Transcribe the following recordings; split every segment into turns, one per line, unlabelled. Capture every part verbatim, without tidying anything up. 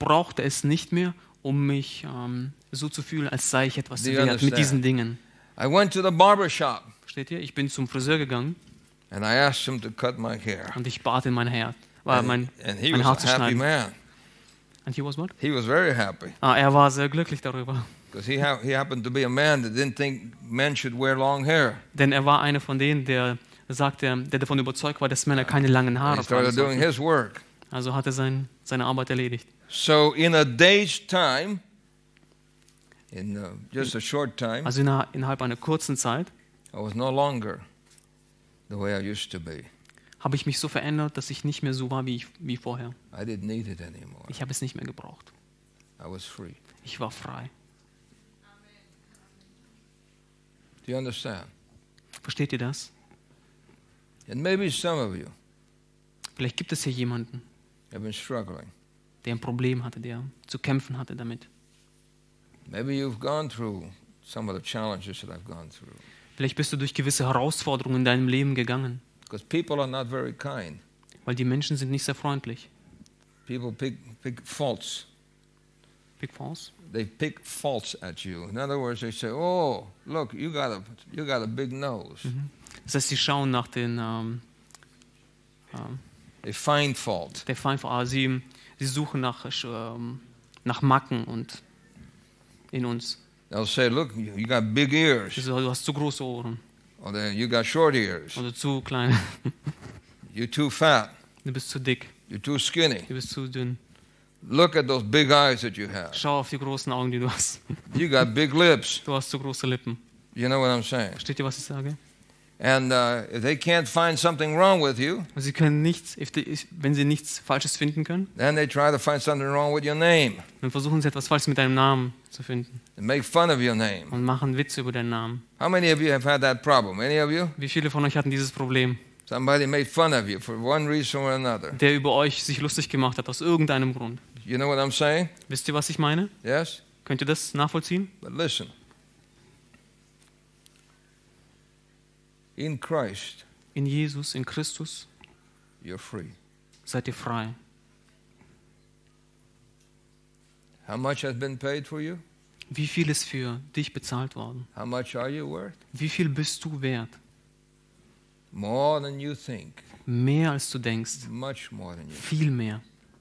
brauchte es nicht mehr, um mich ähm, so zu fühlen, als sei ich etwas
Do you
wert mit
understand?
diesen Dingen.
I went to the barber shop
Versteht ihr? Ich bin zum Friseur gegangen
and I asked him to cut my hair.
und ich bat ihn, mein Haar, äh, mein,
And he
mein
was
Haar
a
zu
happy
schneiden.
man.
And he was what?
He was very happy
Ah, er war sehr glücklich darüber.
because he, ha- he happened to be a man that didn't think men should wear long hair.
Denn er war einer von denen, der sagte, der davon überzeugt war, dass Männer keine langen
And
Haare
he
tragen
started doing
sollten.
his work.
Also hat er sein, seine Arbeit erledigt.
So in a day's time, in uh, just a short time,
Also inner- innerhalb einer kurzen Zeit
I was no longer the way I used to be.
habe ich mich so verändert, dass ich nicht mehr so war wie, ich, wie vorher.
I didn't need it anymore.
Ich habe es nicht mehr gebraucht.
I was free.
Ich war frei.
Do you understand?
Versteht ihr das?
And maybe some of you
Vielleicht gibt es hier jemanden,
have been struggling.
der ein Problem hatte, der zu kämpfen hatte damit.
Maybe you've gone through some of the challenges that I've gone through.
Vielleicht bist du durch gewisse Herausforderungen in deinem Leben gegangen,
Because people are not very kind.
weil die Menschen sind nicht sehr freundlich.
People pick, pick faults.
Big Falls?
They pick faults at you. In other words, they say, "Oh, look, you got a you got a big nose."
Das heißt, sie schauen nach den, ähm, ähm,
They find fault.
der Feind, ah, sie, sie suchen nach, ähm, nach Macken und in uns.
They'll say, "Look, you you got big ears,
Sie sagen, du hast zu große Ohren
or then you got short ears.
oder zu klein.
You're too fat.
Du bist zu dick,
You're too skinny.
du bist zu dünn.
Look at those big eyes that you have.
Schau auf die großen Augen, die du hast.
You got big lips."
Du hast zu große Lippen.
You know what I'm saying?
Versteht ihr, was ich sage?
And uh, if they can't find something wrong with you,
Und sie können nichts, if they- wenn sie nichts Falsches finden können,
then they try to find something wrong with your name
dann versuchen sie etwas Falsches mit deinem Namen zu finden
and make fun of your name.
und machen Witze über deinen Namen.
How many of you have had that problem? Any of you?
Wie viele von euch hatten dieses Problem,
Somebody made fun of you for one reason or another.
der über euch sich lustig gemacht hat, aus irgendeinem Grund?
You know what I'm saying?
Wisst ihr, was ich meine?
Yes?
Könnt ihr das nachvollziehen?
But listen. In Christ,
In Jesus, in Christus
you're free.
seid ihr frei.
How much has been paid for you?
Wie viel ist für dich bezahlt worden?
How much are you worth?
Wie viel bist du wert?
More than you think.
Mehr als du denkst.
Much more than you think.
Viel mehr.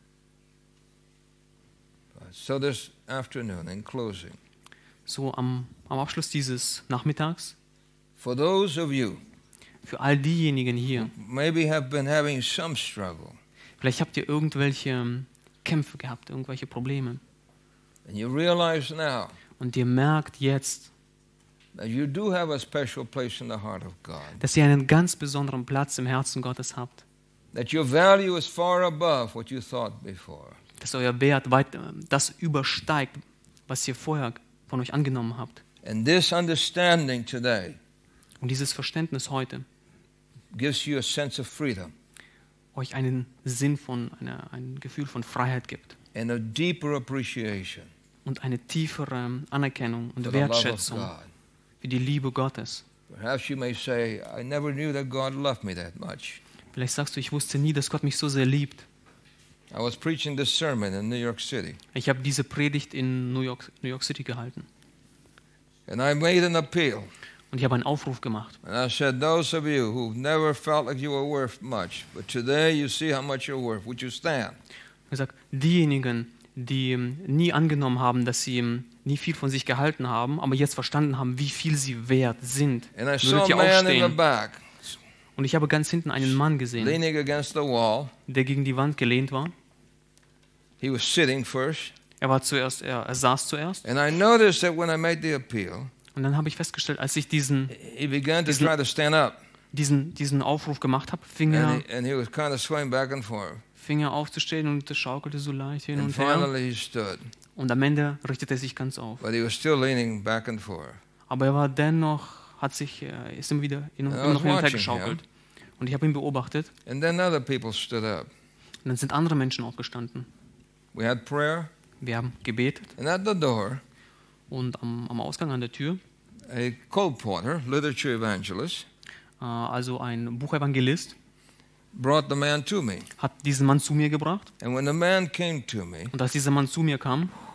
So this afternoon, in closing,
So am, am Abschluss dieses Nachmittags,
for those of you
für all diejenigen hier,
maybe have been having some struggle,
vielleicht habt ihr irgendwelche ähm, Kämpfe gehabt, irgendwelche Probleme.
and you realize now
Und ihr merkt jetzt,
that you do have a special place in the heart of God,
dass ihr einen ganz besonderen Platz im Herzen Gottes habt.
that your value is far above what you thought before.
Dass euer Wert weit, äh, das übersteigt, was ihr vorher von euch angenommen habt.
And this understanding today
Und dieses Verständnis heute
gives you a sense of freedom
euch einen Sinn von, eine, ein Gefühl von Freiheit gibt.
and a deeper appreciation
Und eine tiefere Anerkennung und
for the love of
Wertschätzung
God.
für die Liebe Gottes.
Perhaps you may say, I never knew that God loved me that much.
Vielleicht sagst du, ich wusste nie, dass Gott mich so sehr liebt.
I was preaching this sermon in New York City,
Ich habe diese Predigt in New York, New York City gehalten.
and I made an appeal.
Und ich habe einen Aufruf gemacht.
And I said, those of you who've never felt like you were worth much, but today you see how much you're worth, would you stand?
Ich habe gesagt, diejenigen, die ähm, nie angenommen haben, dass sie ähm, nie viel von sich gehalten haben, aber jetzt verstanden haben, wie viel sie wert sind,
And I saw
würdet
a
ihr
man in the
aufstehen.
back
Und ich habe ganz hinten einen Mann gesehen,
leaning against the wall.
der gegen die Wand gelehnt war.
He was sitting first.
Er war zuerst, er, er saß zuerst.
And I noticed that when I made the appeal,
Und dann habe ich festgestellt, als ich diesen,
he began to
Diesen-
try to stand up.
diesen, diesen Aufruf gemacht habe, fing er,
And he, and he was kind of swaying back and forth.
fing er aufzustehen und er schaukelte so leicht hin
And
und her.
finally he stood.
Und am Ende richtete er sich ganz auf.
But he was still leaning back and forth.
Aber er war dennoch, hat sich, er ist immer wieder hin und,
I
immer noch
was
hin und her
watching
geschaukelt. Und ich habe ihn beobachtet.
And then other people stood up.
Und dann sind andere Menschen aufgestanden.
We had prayer.
Wir haben gebetet.
And at the door,
Und am, am Ausgang an der Tür,
a colporteur, literature evangelist,
äh, also ein Buchevangelist,
brought the man to me.
hat diesen Mann zu mir gebracht.
And when the man came to me,
Und als dieser Mann zu mir kam,